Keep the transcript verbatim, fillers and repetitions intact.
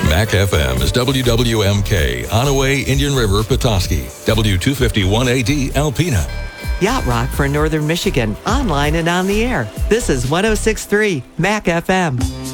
Mac F M is W W M K, Onaway, Indian River, Petoskey, W two fifty-one A D, Alpena. Yacht Rock for Northern Michigan, online and on the air. This is one oh six point three Mac F M.